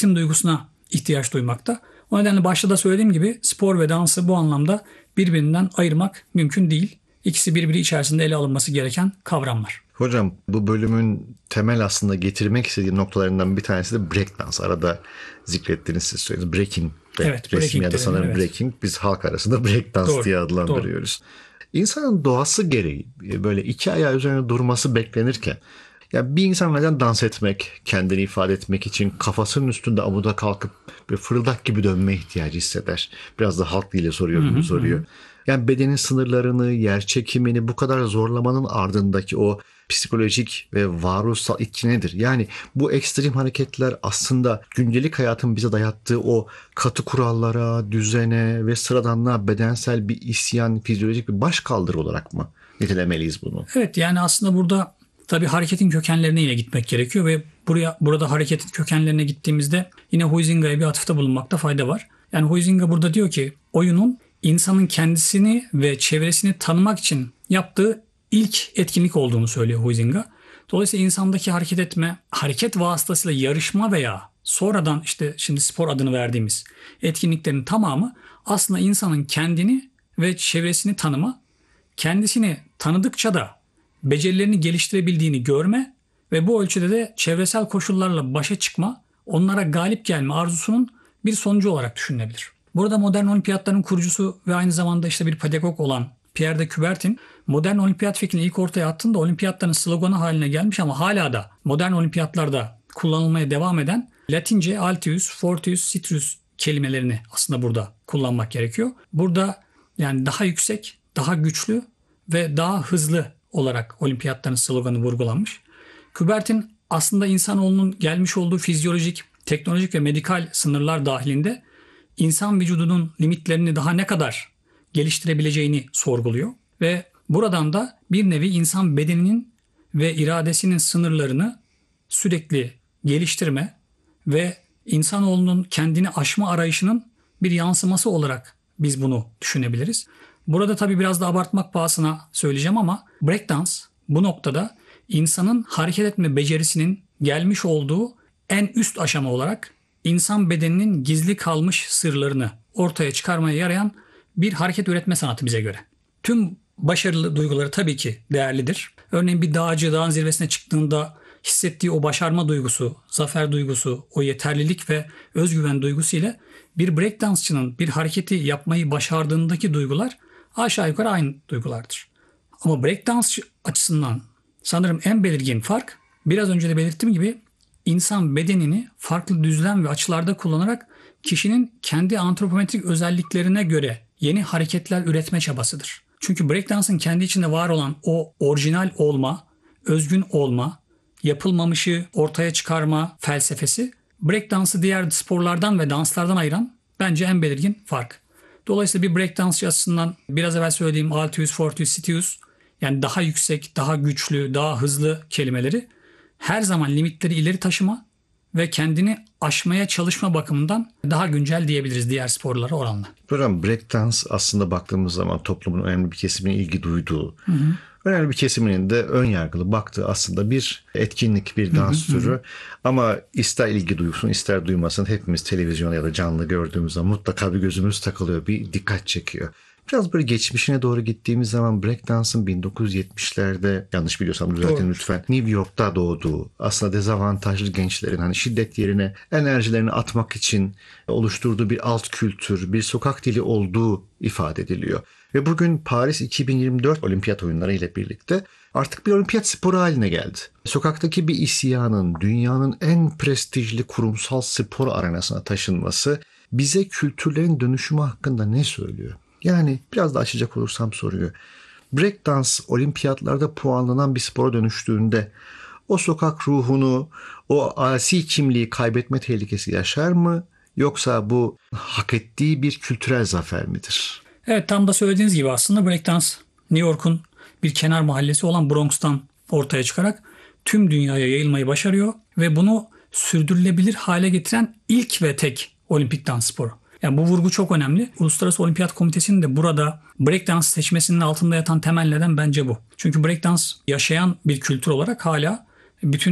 ritim duygusuna ihtiyaç duymakta. O nedenle başta da söylediğim gibi spor ve dansı bu anlamda birbirinden ayırmak mümkün değil. İkisi birbiri içerisinde ele alınması gereken kavramlar. Hocam bu bölümün temel aslında getirmek istediği noktalarından bir tanesi de breakdance. Arada zikrettiğiniz siz söylediniz. Breaking. Evet, Resmi adı sanırım evet. breaking. Biz halk arasında breakdance diye adlandırıyoruz. Doğru. İnsanın doğası gereği böyle iki ayağı üzerine durması beklenirken ya bir insan neden dans etmek, kendini ifade etmek için kafasının üstünde amuda kalkıp bir fırıldak gibi dönme ihtiyacı hisseder? Biraz da halk diliyle soruyorum bu soruyu. Yani bedenin sınırlarını, yer çekimini bu kadar zorlamanın ardındaki o psikolojik ve varoluşsal etki nedir? Yani bu ekstrem hareketler aslında gündelik hayatın bize dayattığı o katı kurallara, düzene ve sıradanlığa bedensel bir isyan, fizyolojik bir başkaldırı olarak mı nitelemeliyiz bunu? Evet, yani aslında burada tabii hareketin kökenlerine yine gitmek gerekiyor ve burada hareketin kökenlerine gittiğimizde yine Huizinga'ya bir atıfta bulunmakta fayda var. Yani Huizinga burada diyor ki oyunun insanın kendisini ve çevresini tanımak için yaptığı ilk etkinlik olduğunu söylüyor Huizinga. Dolayısıyla insandaki hareket vasıtasıyla yarışma veya sonradan işte şimdi spor adını verdiğimiz etkinliklerin tamamı aslında insanın kendini ve çevresini tanıma, kendisini tanıdıkça da becerilerini geliştirebildiğini görme ve bu ölçüde de çevresel koşullarla başa çıkma, onlara galip gelme arzusunun bir sonucu olarak düşünülebilir. Burada modern olimpiyatların kurucusu ve aynı zamanda işte bir pedagog olan Pierre de Coubertin modern olimpiyat fikrini ilk ortaya attığında olimpiyatların sloganı haline gelmiş ama hala da modern olimpiyatlarda kullanılmaya devam eden Latince Altius, Fortius, Citrus kelimelerini aslında burada kullanmak gerekiyor. Burada yani daha yüksek, daha güçlü ve daha hızlı olarak olimpiyatların sloganı vurgulanmış. Coubertin aslında insanoğlunun gelmiş olduğu fizyolojik, teknolojik ve medikal sınırlar dahilinde insan vücudunun limitlerini daha ne kadar geliştirebileceğini sorguluyor. Ve buradan da bir nevi insan bedeninin ve iradesinin sınırlarını sürekli geliştirme ve insanoğlunun kendini aşma arayışının bir yansıması olarak biz bunu düşünebiliriz. Burada tabii biraz da abartmak pahasına söyleyeceğim ama breakdance bu noktada insanın hareket etme becerisinin gelmiş olduğu en üst aşama olarak insan bedeninin gizli kalmış sırlarını ortaya çıkarmaya yarayan bir hareket üretme sanatı bize göre. Tüm başarılı duyguları tabii ki değerlidir. Örneğin bir dağcı dağın zirvesine çıktığında hissettiği o başarma duygusu, zafer duygusu, o yeterlilik ve özgüven duygusu ile bir breakdance'çının bir hareketi yapmayı başardığındaki duygular aşağı yukarı aynı duygulardır. Ama breakdance açısından sanırım en belirgin fark biraz önce de belirttiğim gibi insan bedenini farklı düzlem ve açılarda kullanarak kişinin kendi antropometrik özelliklerine göre yeni hareketler üretme çabasıdır. Çünkü breakdance'ın kendi içinde var olan o orijinal olma, özgün olma, yapılmamışı ortaya çıkarma felsefesi breakdance'ı diğer sporlardan ve danslardan ayıran bence en belirgin fark. Dolayısıyla bir breakdance açısından biraz evvel söylediğim Altius, Fortius, Citius yani daha yüksek, daha güçlü, daha hızlı kelimeleri her zaman limitleri ileri taşıma ve kendini aşmaya çalışma bakımından daha güncel diyebiliriz diğer sporlara oranla. Hocam breakdance aslında baktığımız zaman toplumun önemli bir kesimine ilgi duyduğu, önemli bir kesiminin de ön yargılı baktığı aslında bir etkinlik, bir dans türü. Ama ister ilgi duysun ister duymasın hepimiz televizyonda ya da canlı gördüğümüz zaman mutlaka bir gözümüz takılıyor, bir dikkat çekiyor. Biraz böyle geçmişine doğru gittiğimiz zaman breakdance'ın 1970'lerde yanlış biliyorsam düzeltin lütfen New York'ta doğduğu aslında dezavantajlı gençlerin hani şiddet yerine enerjilerini atmak için oluşturduğu bir alt kültür, bir sokak dili olduğu ifade ediliyor. Ve bugün Paris 2024 olimpiyat oyunları ile birlikte artık bir olimpiyat sporu haline geldi. Sokaktaki bir isyanın dünyanın en prestijli kurumsal spor arenasına taşınması bize kültürlerin dönüşümü hakkında ne söylüyor? Yani biraz da açacak olursam soruyu. Breakdance olimpiyatlarda puanlanan bir spora dönüştüğünde o sokak ruhunu, o asi kimliği kaybetme tehlikesi yaşar mı? Yoksa bu hak ettiği bir kültürel zafer midir? Evet, tam da söylediğiniz gibi aslında breakdance New York'un bir kenar mahallesi olan Bronx'tan ortaya çıkarak tüm dünyaya yayılmayı başarıyor ve bunu sürdürülebilir hale getiren ilk ve tek olimpik dans sporu. Yani bu vurgu çok önemli. Uluslararası Olimpiyat Komitesi'nin de burada breakdance seçmesinin altında yatan temel neden bence bu. Çünkü breakdance yaşayan bir kültür olarak hala bütün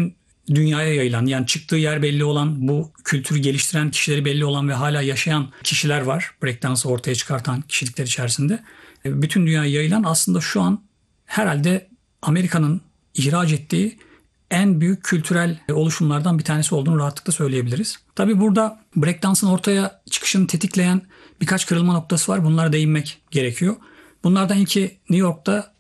dünyaya yayılan, yani çıktığı yer belli olan, bu kültürü geliştiren kişileri belli olan ve hala yaşayan kişiler var. Breakdance'ı ortaya çıkartan kişilikler içerisinde. Bütün dünyaya yayılan, aslında şu an herhalde Amerika'nın ihraç ettiği en büyük kültürel oluşumlardan bir tanesi olduğunu rahatlıkla söyleyebiliriz. Tabii burada breakdance'ın ortaya çıkışını tetikleyen birkaç kırılma noktası var. Bunlara değinmek gerekiyor. Bunlardan ilki New York'ta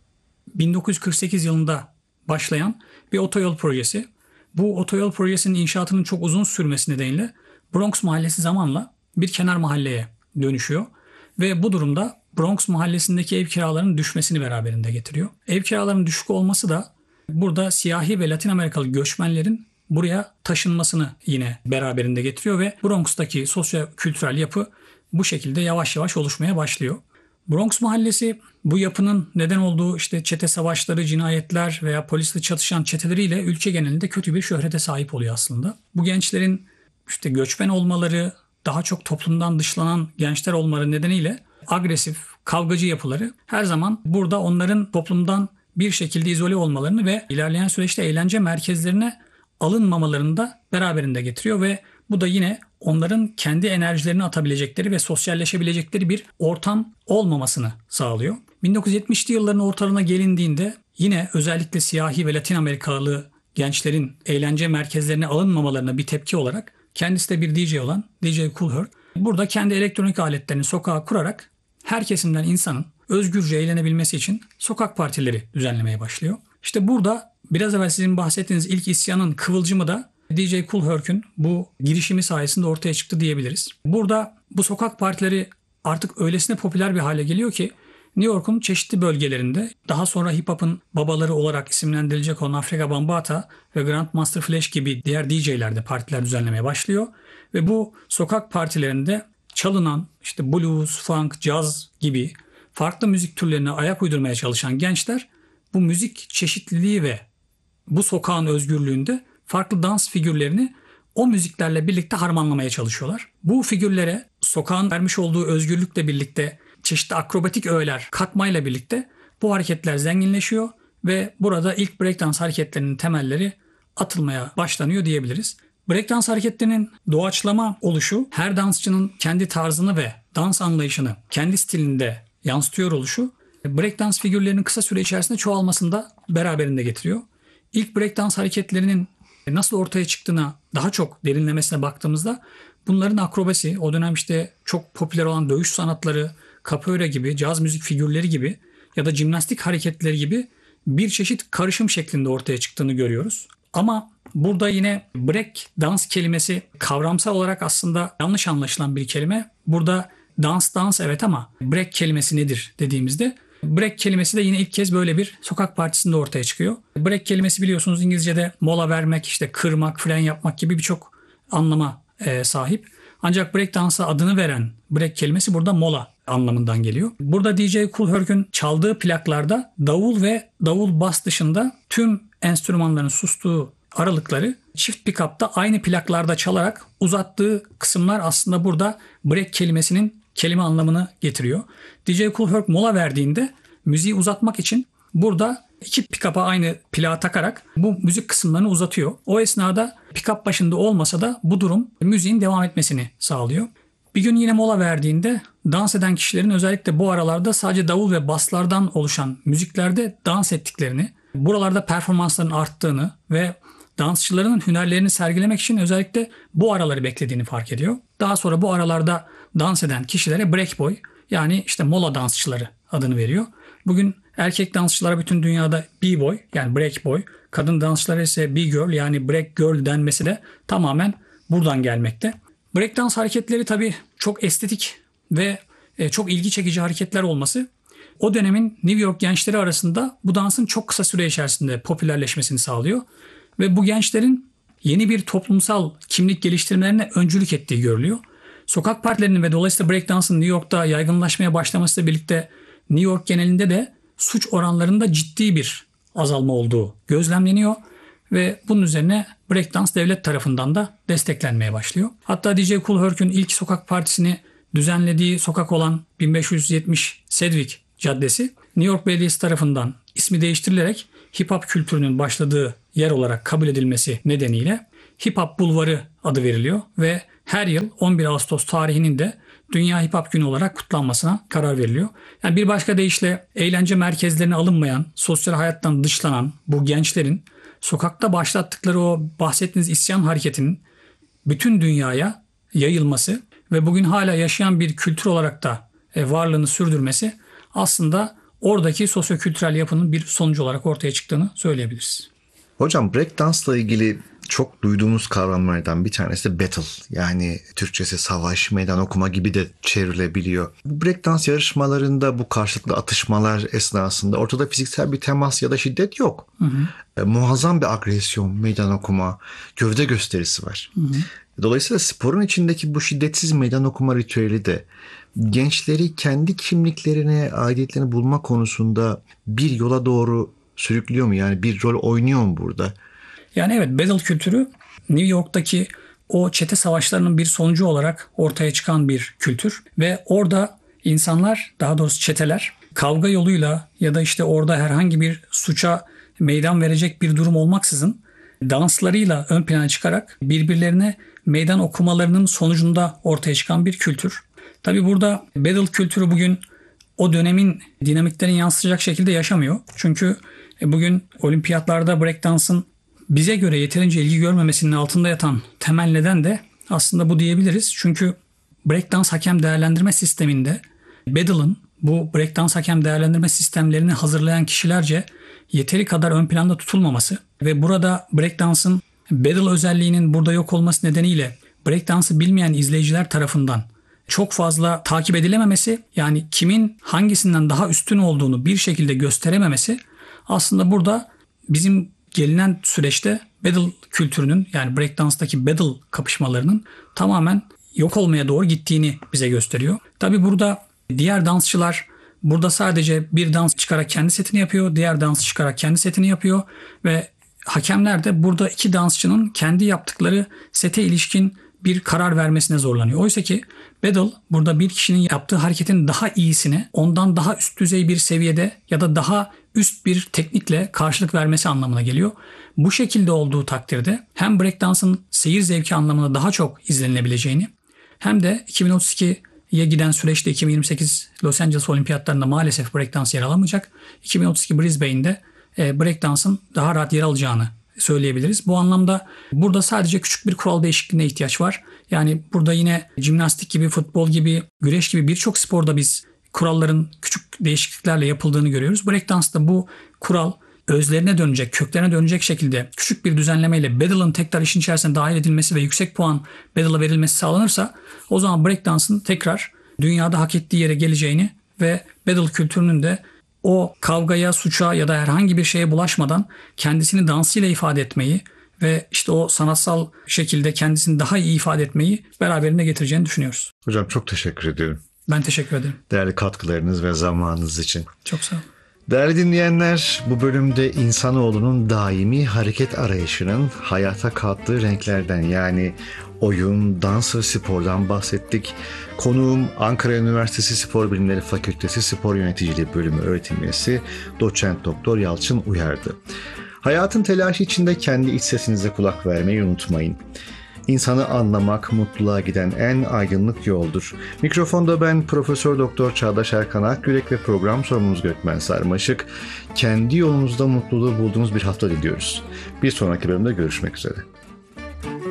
1948 yılında başlayan bir otoyol projesi. Bu otoyol projesinin inşaatının çok uzun sürmesi nedeniyle Bronx mahallesi zamanla bir kenar mahalleye dönüşüyor. Ve bu durumda Bronx mahallesindeki ev kiralarının düşmesini beraberinde getiriyor. Ev kiralarının düşük olması da burada siyahi ve Latin Amerikalı göçmenlerin buraya taşınmasını yine beraberinde getiriyor ve Bronx'taki sosyo-kültürel yapı bu şekilde yavaş yavaş oluşmaya başlıyor. Bronx mahallesi bu yapının neden olduğu işte çete savaşları, cinayetler veya polisle çatışan çeteleriyle ülke genelinde kötü bir şöhrete sahip oluyor aslında. Bu gençlerin işte göçmen olmaları, daha çok toplumdan dışlanan gençler olmaları nedeniyle agresif, kavgacı yapıları her zaman burada onların toplumdan bir şekilde izole olmalarını ve ilerleyen süreçte eğlence merkezlerine alınmamalarını da beraberinde getiriyor ve bu da yine onların kendi enerjilerini atabilecekleri ve sosyalleşebilecekleri bir ortam olmamasını sağlıyor. 1970'li yılların ortalarına gelindiğinde yine özellikle siyahi ve Latin Amerikalı gençlerin eğlence merkezlerine alınmamalarına bir tepki olarak kendisi de bir DJ olan DJ Kool Herc burada kendi elektronik aletlerini sokağa kurarak her kesimden insanın özgürce eğlenebilmesi için sokak partileri düzenlemeye başlıyor. İşte burada biraz evvel sizin bahsettiğiniz ilk isyanın kıvılcımı da DJ Kool Herc'ün bu girişimi sayesinde ortaya çıktı diyebiliriz. Burada bu sokak partileri artık öylesine popüler bir hale geliyor ki New York'un çeşitli bölgelerinde daha sonra hip hop'un babaları olarak isimlendirilecek olan Afrika Bambaataa ve Grandmaster Flash gibi diğer DJ'ler de partiler düzenlemeye başlıyor. Ve bu sokak partilerinde çalınan işte blues, funk, caz gibi farklı müzik türlerine ayak uydurmaya çalışan gençler bu müzik çeşitliliği ve bu sokağın özgürlüğünde farklı dans figürlerini o müziklerle birlikte harmanlamaya çalışıyorlar. Bu figürlere sokağın vermiş olduğu özgürlükle birlikte çeşitli akrobatik öğeler katmayla birlikte bu hareketler zenginleşiyor ve burada ilk breakdance hareketlerinin temelleri atılmaya başlanıyor diyebiliriz. Breakdance hareketlerinin doğaçlama oluşu, her dansçının kendi tarzını ve dans anlayışını kendi stilinde yansıtıyor oluşu, breakdance figürlerinin kısa süre içerisinde çoğalmasını da beraberinde getiriyor. İlk breakdance hareketlerinin nasıl ortaya çıktığına daha çok derinlemesine baktığımızda bunların akrobasi, o dönem işte çok popüler olan dövüş sanatları, capoeira gibi, caz müzik figürleri gibi ya da jimnastik hareketleri gibi bir çeşit karışım şeklinde ortaya çıktığını görüyoruz. Ama burada yine break dans kelimesi kavramsal olarak aslında yanlış anlaşılan bir kelime. Burada dans evet ama break kelimesi nedir dediğimizde break kelimesi de yine ilk kez böyle bir sokak partisinde ortaya çıkıyor. Break kelimesi biliyorsunuz İngilizce'de mola vermek, işte kırmak, fren yapmak gibi birçok anlama sahip. Ancak break dansa adını veren break kelimesi burada mola anlamından geliyor. Burada DJ Kool Herc'ün çaldığı plaklarda davul ve davul bas dışında tüm enstrümanların sustuğu aralıkları çift pick-up'ta aynı plaklarda çalarak uzattığı kısımlar aslında burada break kelimesinin kelime anlamını getiriyor. DJ Kool Herc mola verdiğinde müziği uzatmak için burada iki pick-up'a aynı plağı takarak bu müzik kısımlarını uzatıyor. O esnada pick-up başında olmasa da bu durum müziğin devam etmesini sağlıyor. Bir gün yine mola verdiğinde dans eden kişilerin özellikle bu aralarda sadece davul ve baslardan oluşan müziklerde dans ettiklerini, buralarda performansların arttığını ve dansçıların hünerlerini sergilemek için özellikle bu araları beklediğini fark ediyor. Daha sonra bu aralarda dans eden kişilere break boy, yani işte mola dansçıları adını veriyor. Bugün erkek dansçılara bütün dünyada b-boy yani break boy, kadın dansçılara ise b-girl yani break girl denmesi de tamamen buradan gelmekte. Breakdance hareketleri tabii çok estetik ve çok ilgi çekici hareketler olması o dönemin New York gençleri arasında bu dansın çok kısa süre içerisinde popülerleşmesini sağlıyor. Ve bu gençlerin yeni bir toplumsal kimlik geliştirmelerine öncülük ettiği görülüyor. Sokak partilerinin ve dolayısıyla breakdance'ın New York'ta yaygınlaşmaya başlamasıyla birlikte New York genelinde de suç oranlarında ciddi bir azalma olduğu gözlemleniyor. Ve bunun üzerine breakdance devlet tarafından da desteklenmeye başlıyor. Hatta DJ Kool Herc'ün ilk sokak partisini düzenlediği sokak olan 1570 Sedgwick Caddesi New York Belediyesi tarafından ismi değiştirilerek hip hop kültürünün başladığı yer olarak kabul edilmesi nedeniyle Hip Hop Bulvarı adı veriliyor ve her yıl 11 Ağustos tarihinin de Dünya Hip Hop Günü olarak kutlanmasına karar veriliyor. Yani bir başka deyişle eğlence merkezlerine alınmayan, sosyal hayattan dışlanan bu gençlerin sokakta başlattıkları o bahsettiğiniz isyan hareketinin bütün dünyaya yayılması ve bugün hala yaşayan bir kültür olarak da varlığını sürdürmesi aslında oradaki sosyokültürel yapının bir sonucu olarak ortaya çıktığını söyleyebiliriz. Hocam breakdance'la ilgili çok duyduğumuz kavramlardan bir tanesi de battle. Yani Türkçesi savaş, meydan okuma gibi de çevrilebiliyor. Bu breakdance yarışmalarında bu karşılıklı atışmalar esnasında ortada fiziksel bir temas ya da şiddet yok. Muazzam bir agresyon, meydan okuma, gövde gösterisi var. Dolayısıyla sporun içindeki bu şiddetsiz meydan okuma ritüeli de gençleri kendi kimliklerine, aidiyetlerini bulma konusunda bir yola doğru sürüklüyor mu? Yani bir rol oynuyor mu burada? Yani evet, battle kültürü New York'taki o çete savaşlarının bir sonucu olarak ortaya çıkan bir kültür ve orada insanlar, daha doğrusu çeteler kavga yoluyla ya da işte orada herhangi bir suça meydan verecek bir durum olmaksızın danslarıyla ön plana çıkarak birbirlerine meydan okumalarının sonucunda ortaya çıkan bir kültür. Tabii burada battle kültürü bugün o dönemin dinamiklerini yansıtacak şekilde yaşamıyor. Çünkü bugün olimpiyatlarda breakdance'ın bize göre yeterince ilgi görmemesinin altında yatan temel neden de aslında bu diyebiliriz. Çünkü breakdance hakem değerlendirme sisteminde battle'ın bu breakdance hakem değerlendirme sistemlerini hazırlayan kişilerce yeteri kadar ön planda tutulmaması ve burada breakdance'ın battle özelliğinin burada yok olması nedeniyle breakdance'ı bilmeyen izleyiciler tarafından çok fazla takip edilememesi, yani kimin hangisinden daha üstün olduğunu bir şekilde gösterememesi aslında burada bizim gelinen süreçte battle kültürünün, yani breakdance'daki battle kapışmalarının tamamen yok olmaya doğru gittiğini bize gösteriyor. Tabii burada diğer dansçılar burada sadece bir dans çıkarak kendi setini yapıyor, diğer dans çıkarak kendi setini yapıyor ve hakemler de burada iki dansçının kendi yaptıkları sete ilişkin bir karar vermesine zorlanıyor. Oysa ki battle burada bir kişinin yaptığı hareketin daha iyisine, ondan daha üst düzey bir seviyede ya da daha üst bir teknikle karşılık vermesi anlamına geliyor. Bu şekilde olduğu takdirde hem breakdance'ın seyir zevki anlamında daha çok izlenilebileceğini hem de 2032'ye giden süreçte 2028 Los Angeles Olimpiyatlarında maalesef breakdance yer alamayacak. 2032 Brisbane'de breakdance'ın daha rahat yer alacağını söyleyebiliriz. Bu anlamda burada sadece küçük bir kural değişikliğine ihtiyaç var. Yani burada yine jimnastik gibi, futbol gibi, güreş gibi birçok sporda biz kuralların küçük değişikliklerle yapıldığını görüyoruz. Breakdance'da bu kural özlerine dönecek, köklerine dönecek şekilde küçük bir düzenlemeyle battle'ın tekrar işin içerisine dahil edilmesi ve yüksek puan battle'a verilmesi sağlanırsa o zaman breakdance'ın tekrar dünyada hak ettiği yere geleceğini ve battle kültürünün de o kavgaya, suça ya da herhangi bir şeye bulaşmadan kendisini dansıyla ifade etmeyi ve işte o sanatsal şekilde kendisini daha iyi ifade etmeyi beraberinde getireceğini düşünüyoruz. Hocam çok teşekkür ediyorum. Ben teşekkür ederim. Değerli katkılarınız ve zamanınız için. Çok sağ olun. Değerli dinleyenler, bu bölümde insanoğlunun daimi hareket arayışının hayata kattığı renklerden, yani oyun, dans ve spordan bahsettik. Konuğum Ankara Üniversitesi Spor Bilimleri Fakültesi Spor Yöneticiliği Bölümü öğretim üyesi Doçent Doktor Yalçın Uyar'dı. Hayatın telaşı içinde kendi iç sesinize kulak vermeyi unutmayın. İnsanı anlamak mutluluğa giden en aydınlık yoldur. Mikrofonda ben Profesör Doktor Çağdaş Erkan Akgürek ve program sorumlumuz Gökmen Sarmaşık. Kendi yolunuzda mutluluğu bulduğunuz bir hafta diliyoruz. Bir sonraki bölümde görüşmek üzere.